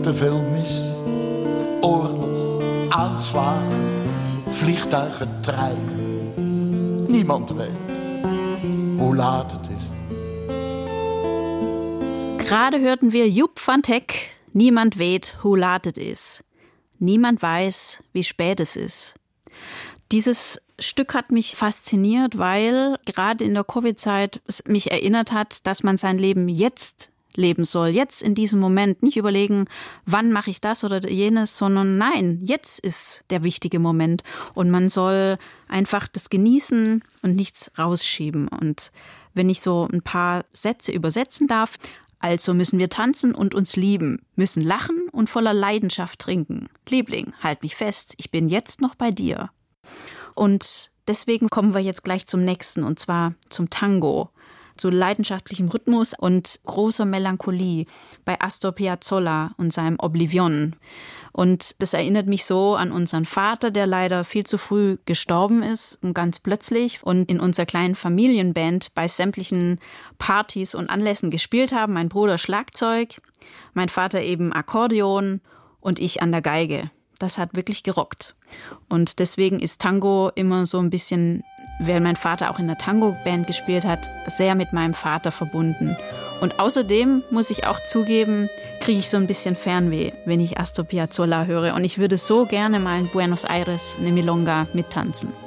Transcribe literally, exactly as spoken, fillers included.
te veel mis. Oorlog, aanslagen, vliegtuigen, treinen. Niemand weet, hoe laat het is. Gerade hörten wir Joep van Teck, Niemand weet, hoe laat het is. Niemand weiß, wie spät es ist. Dieses Stück hat mich fasziniert, weil gerade in der Covid-Zeit es mich erinnert hat, dass man sein Leben jetzt leben soll, jetzt in diesem Moment. Nicht überlegen, wann mache ich das oder jenes, sondern nein, jetzt ist der wichtige Moment. Und man soll einfach das genießen und nichts rausschieben. Und wenn ich so ein paar Sätze übersetzen darf: Also müssen wir tanzen und uns lieben, müssen lachen und voller Leidenschaft trinken. Liebling, halt mich fest, ich bin jetzt noch bei dir. Und deswegen kommen wir jetzt gleich zum nächsten, und zwar zum Tango. Zu leidenschaftlichem Rhythmus und großer Melancholie bei Astor Piazzolla und seinem Oblivion. Und das erinnert mich so an unseren Vater, der leider viel zu früh gestorben ist und ganz plötzlich und in unserer kleinen Familienband bei sämtlichen Partys und Anlässen gespielt haben. Mein Bruder Schlagzeug, mein Vater eben Akkordeon und ich an der Geige. Das hat wirklich gerockt. Und deswegen ist Tango immer so ein bisschen, weil mein Vater auch in der Tango-Band gespielt hat, sehr mit meinem Vater verbunden. Und außerdem, muss ich auch zugeben, kriege ich so ein bisschen Fernweh, wenn ich Astor Piazzolla höre. Und ich würde so gerne mal in Buenos Aires eine Milonga mittanzen.